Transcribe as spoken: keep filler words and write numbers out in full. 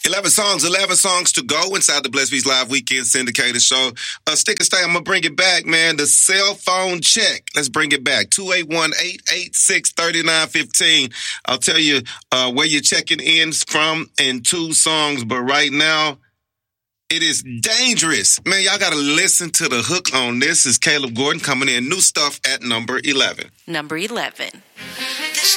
eleven songs, eleven songs to go inside the Blessed Beats Live Weekend Syndicated Show. Uh, stick and stay. I'm going to bring it back, man. The cell phone check. Let's bring it back. two eight one, eight eight six, three nine one five. I'll tell you uh, where you're checking in from in two songs, but right now, it is dangerous. Man, y'all got to listen to the hook on this. This is Caleb Gordon coming in. New stuff at number eleven. Number eleven.